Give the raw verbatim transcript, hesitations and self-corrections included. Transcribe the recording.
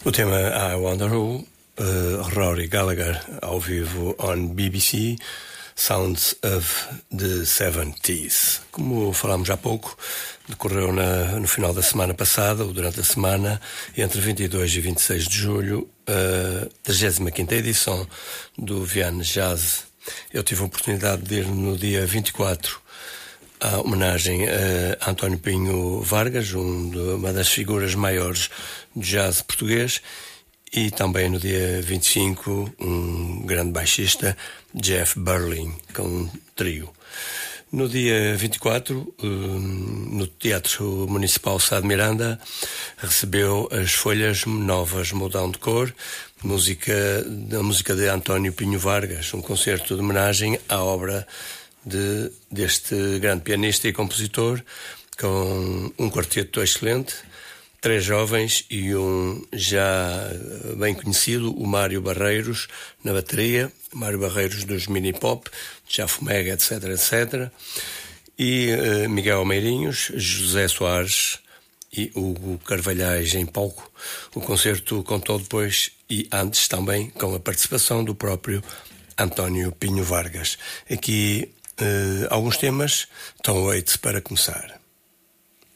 O tema I Wonder Who, uh, Rory Gallagher ao vivo on B B C Sounds of the seventies. Como falámos há pouco, decorreu na, no final da semana passada, ou durante a semana, entre vinte e dois e vinte e seis de julho, a trigésima quinta edição do Viana Jazz. Eu tive a oportunidade de ir no dia vinte e quatro à homenagem a António Pinho Vargas, um de, uma das figuras maiores do jazz português, e também no dia vinte e cinco um grande baixista, Jeff Burling, com um trio. No dia vinte e quatro, no Teatro Municipal Sá de Miranda, recebeu as Folhas Novas Mudam de Cor, música, a música de António Pinho Vargas, um concerto de homenagem à obra de, deste grande pianista e compositor, com um quarteto excelente, três jovens e um já bem conhecido, o Mário Barreiros, na bateria, Mário Barreiros dos Mini Pop, já Fumega, etc, etcétera, e uh, Miguel Almeirinhos, José Soares e Hugo Carvalhais em palco. O concerto contou depois e antes também com a participação do próprio António Pinho Vargas. Aqui uh, alguns temas, Tom Waits para começar.